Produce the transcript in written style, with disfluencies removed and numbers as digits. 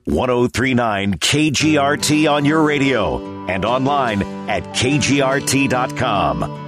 1039 KGRT on your radio and online at kgrt.com.